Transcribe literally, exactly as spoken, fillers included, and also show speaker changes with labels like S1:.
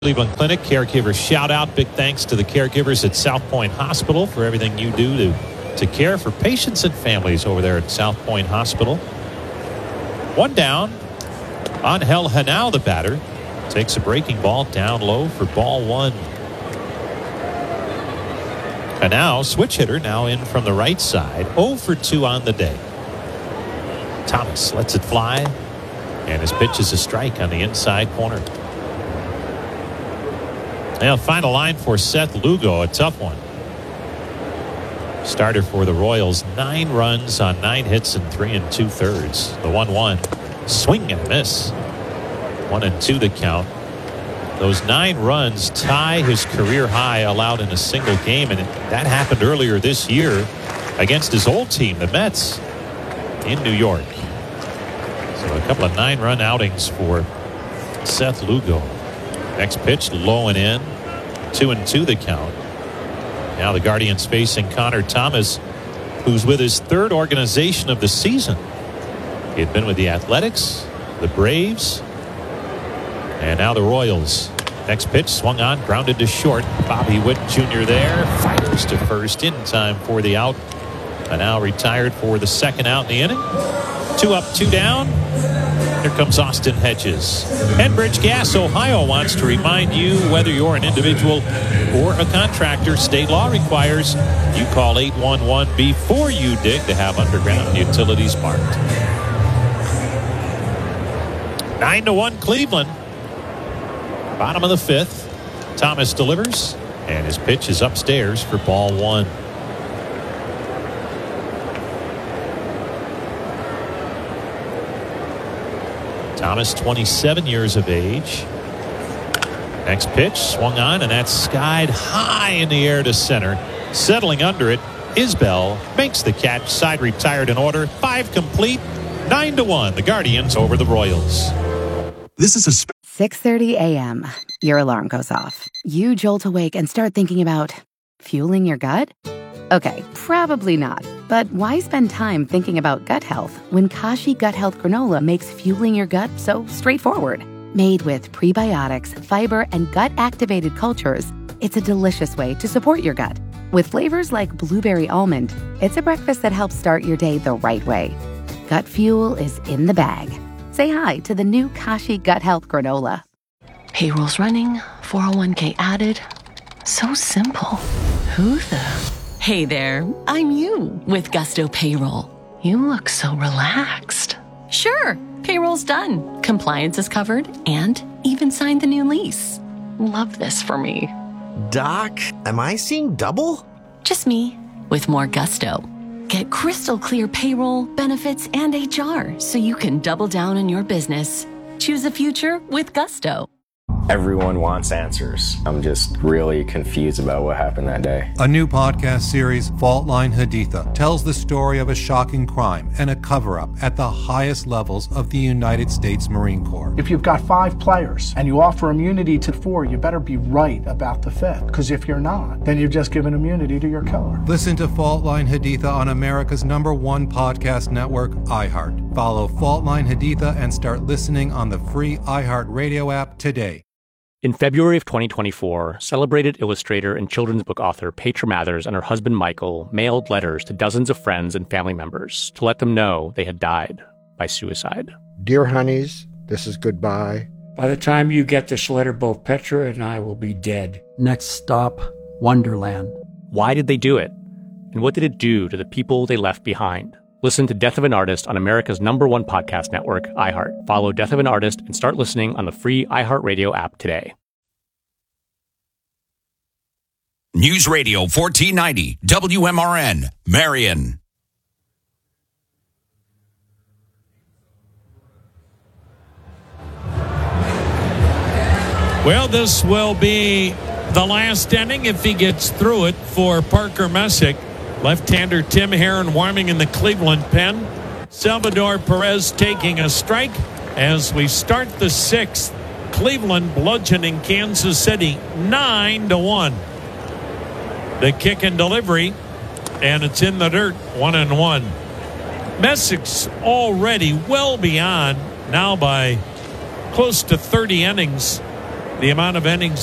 S1: Cleveland Clinic caregiver shout out. Big thanks to the caregivers at South Point Hospital for everything you do to, to care for patients and families over there at South Point Hospital. One down. Angel Henao, the batter, takes a breaking ball down low for ball one. Henao, switch hitter, now in from the right side. oh for two on the day. Thomas lets it fly, and his pitch is a strike on the inside corner. Now, final line for Seth Lugo, a tough one. Starter for the Royals, nine runs on nine hits and three and two thirds. The one one, swing and a miss. One and two the count. Those nine runs tie his career high allowed in a single game, and that happened earlier this year against his old team, the Mets, in New York. So a couple of nine-run outings for Seth Lugo. Next pitch, low and in. Two and two the count. Now the Guardians facing Connor Thomas, who's with his third organization of the season. He had been with the Athletics, the Braves, and now the Royals. Next pitch, swung on, grounded to short. Bobby Witt Junior there, fires to first in time for the out. And now retired for the second out in the inning. Two up, two down. Here comes Austin Hedges. Enbridge Gas Ohio wants to remind you, whether you're an individual or a contractor, state law requires you call eight one one before you dig to have underground utilities marked. Nine to one Cleveland. Bottom of the fifth. Thomas delivers, and his pitch is upstairs for ball one. Thomas, twenty-seven years of age. Next pitch, swung on, and that's skied high in the air to center. Settling under it, Isbell makes the catch. Side retired in order. Five complete. Nine to one. The Guardians over the Royals.
S2: This is a sp-
S3: six thirty a.m. Your alarm goes off. You jolt awake and start thinking about fueling your gut? Okay, probably not. But why spend time thinking about gut health when Kashi Gut Health Granola makes fueling your gut so straightforward? Made with prebiotics, fiber, and gut-activated cultures, it's a delicious way to support your gut. With flavors like blueberry almond, it's a breakfast that helps start your day the right way. Gut fuel is in the bag. Say hi to the new Kashi Gut Health Granola.
S4: Payroll's running, four oh one k added. So simple. Who the... Hey there, I'm you with Gusto Payroll. You look so relaxed. Sure, payroll's done. Compliance is covered and even signed the new lease. Love this for me.
S2: Doc, am I seeing double?
S4: Just me with more Gusto. Get crystal clear payroll, benefits, and H R so you can double down on your business. Choose a future with Gusto.
S5: Everyone wants answers. I'm just really confused about what happened that day.
S6: A new podcast series, Fault Line Haditha, tells the story of a shocking crime and a cover-up at the highest levels of the United States Marine Corps.
S7: If you've got five players and you offer immunity to four, you better be right about the fifth. Because if you're not, then you've just given immunity to your killer.
S6: Listen to Fault Line Haditha on America's number one podcast network, iHeart. Follow Fault Line Haditha and start listening on the free iHeart Radio app today.
S8: In February of twenty twenty-four, celebrated illustrator and children's book author Petra Mathers and her husband Michael mailed letters to dozens of friends and family members to let them know they had died by suicide.
S9: Dear honeys, this is goodbye.
S10: By the time you get this letter, both Petra and I will be dead.
S11: Next stop, Wonderland.
S8: Why did they do it? And what did it do to the people they left behind? Listen to Death of an Artist on America's number one podcast network, iHeart. Follow Death of an Artist and start listening on the free iHeart Radio app today.
S12: News Radio fourteen ninety, W M R N, Marion.
S13: Well, this will be the last inning if he gets through it for Parker Messick. Left-hander Tim Herron warming in the Cleveland pen. Salvador Perez taking a strike as we start the sixth. Cleveland bludgeoning Kansas City nine to one. The kick and delivery, and it's in the dirt, one and one. Messick's already well beyond, now by close to thirty innings, the amount of innings